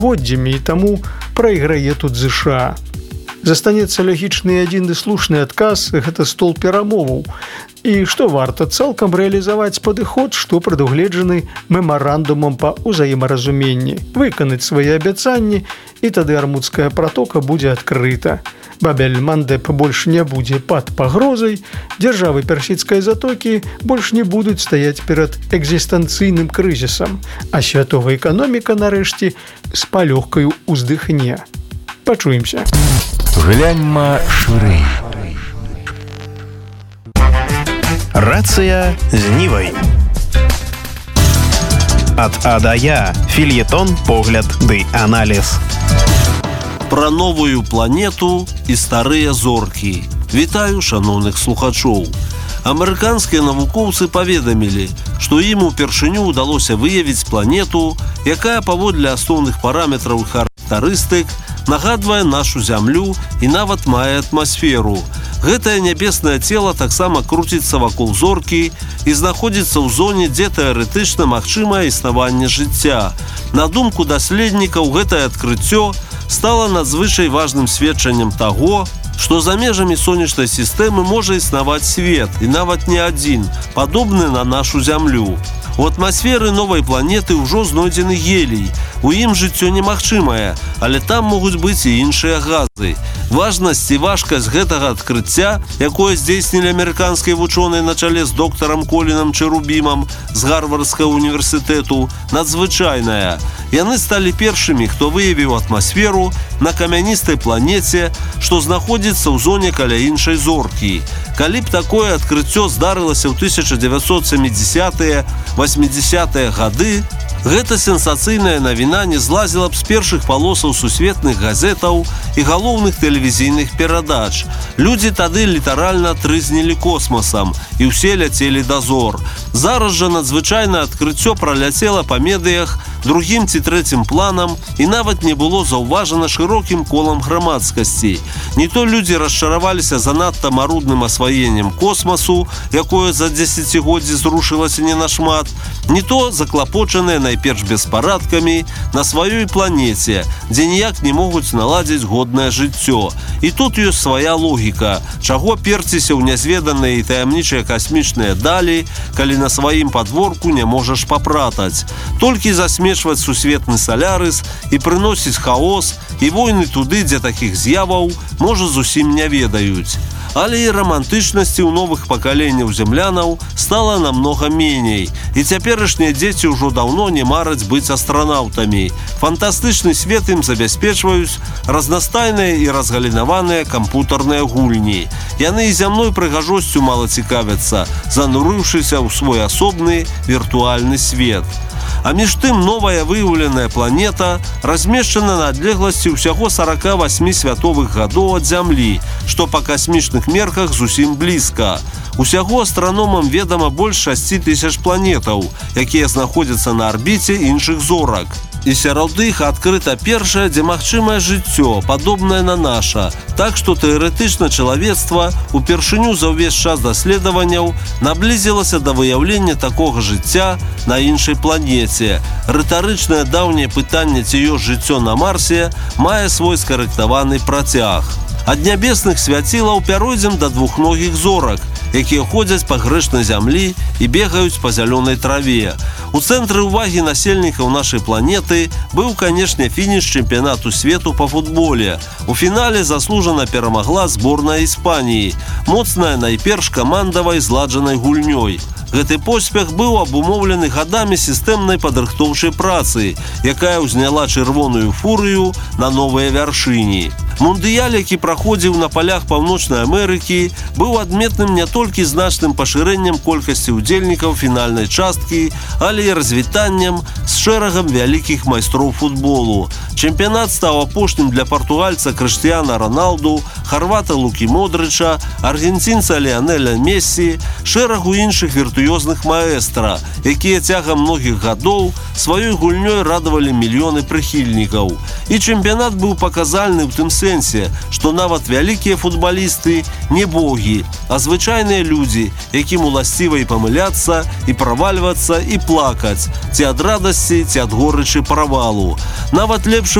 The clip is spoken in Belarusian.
годдзямі, і таму прайграе тут ЗША. Застанецца лагічны і адзін і слушны адказ – гэта стол перамоваў. І што варта цалкам рэалізаваць падыход, што прадугледжаны мемарандумам па ўзаемаразуменні, выканаць свае абяцанні, і тады Армудская пратока будзе адкрыта. Баб-эль-Мандеб больш не будзе пад пагрозай, дзяржавы персідскай затокі больш не будуць стаяць перад экзістэнцыйным крызісам, а святовая эканоміка, нарэшце, з палёгкаю ўздыхне. Пачуемся. Гляньма шырэй. Рацыя з Нівай. Ад А да Я. Фельетон, погляд ды аналіз. Пра новую планету і старыя зоркі. Вітаю шаноўных слухачоў. Амерыканскія навукоўцы паведамілі, што ім упершыню ўдалося выявіць планету, якая паводле асноўных параметраў і характарыстык нагадвае нашу зямлю і нават мае атмасферу. Гэтае нябеснае цела таксама круціцца вакол зоркі і знаходзіцца ў зоне, дзе тэарэтычна магчымае існаванне жыцця. На думку даследнікаў, гэтае адкрыццё стала надзвычай важным сведчаннем таго, што за межамі сонечнай сістэмы можа існаваць свет, і нават не адзін, падобны на нашу зямлю. У атмасферы новай планеты ўжо знойдзены гелій. У ім жыццё немагчымае, але там могуць быць і іншыя газы. Важнасць і важкасць гэтага адкрыцця, якое здзейснілі амерыканскія вучоныя на чале з доктарам Колінам Чэрубімам з Гарвардскага універсітэту, надзвычайная. Яны сталі першымі, хто выявіў атмасферу на камяністай планеце, што знаходзіцца ў зоне каля іншай зоркі. Калі б такое адкрыццё здарылася ў 1970-е, 80-е гады, гэта сенсацыйная навіна не злазіла б з першых палосаў сусветных газетаў і галоўных тэлевізійных перадач. Людзі тады літаральна трызнілі космасам, і ўсе ляцелі да зор. Зараз жа надзвычайнае адкрыццё праляцела па медыях другім ці трэцім планам і нават не было заўважана шырокім колам грамадскасці. Не то людзі расчараваліся занадта марудным асваеннем космасу, якое за дзесяцігоддзі зрушылася не нашмат, не то заклапочаныя найперш беспарадкамі на сваёй планеце, дзе ніяк не могуць наладзіць годнае жыццё. І тут ёсць свая логіка, чаго перціся ў нязведаныя і таямнічыя касмічныя далі, калі на сваім падворку не можаш папратаць. Толькі засмечваць сусветны салярыс і прыносіць хаос і войны туды, дзе такіх з'яваў, можа, зусім не ведаюць. Але і рамантычнасці ў новых пакаленняў землянаў стала намнога меней. І цяперашнія дзеці ўжо даўно не мараць быць астранаўтамі. Фантастычны свет ім забяспечваюць разнастайныя і разгалінаваныя кампутарныя гульні. Яны і зямной прыгажосцю мала цікавяцца, занурыўшыся ў свой асобны віртуальны свет. А між тым новая выяўленая планета размешчана на адлегласці ўсяго 48 святовых гадоў ад Зямлі, што па касмічных мерках зусім блізка. Усяго астраномам ведама больш 6000 планетаў, якія знаходзяцца на арбіце іншых зорак. І сярод іх адкрыта першае, дзе магчымае жыццё, падобнае на наша. Так што тэарэтычна чалавецтва упершыню за ўвесь час даследаванняў наблізілася да выяўлення такога жыцця на іншай планеце. Рытарычнае даўняе пытанне, ці ёсць жыццё на Марсе, мае свой скарэктаваны працяг. Ад нябесных свяцілаў пяройдзем да двухногіх зорак, якія ходзяць па грэшнай зямлі і бегаюць па зялёнай траве. У цэнтры ўвагі насельнікаў нашай планеты быў, канешне, фініш чэмпіянату свету па футболе. У фінале заслужана перамагла зборная Іспаніі, моцная найперш камандавай зладжанай гульнёй. Гэты поспех быў абумоўлены гадамі сістэмнай падрыхтоўчай працы, якая ўзняла чырвоную фурыю на новыя вяршыні. Мундыяль, які праходзіў на палях Паўночнай Амерыкі, быў адметным не толькі значным пашырэннем колькасці ўдзельнікаў фінальнай часткі, але і развітаннем з шэрагам вялікіх майстроў футболу. Чэмпіянат стаў апошнім для партугальца Крыштыяна Роналду, харвата Лукі Модрыча, аргенцінца Ліанеля Мессі, шэрагу іншых віртуальных віртуёзных маэстра, якія цягам многіх гадоў сваёй гульнёй радавалі мільёны прыхільнікаў. І чэмпіянат быў паказальны ў тым сэнсе, што нават вялікія футбалісты не богі, а звычайныя людзі, якім уласціва і памыляцца, і правальвацца, і плакаць, ці ад радасці, ці ад горычы правалу. Нават лепшы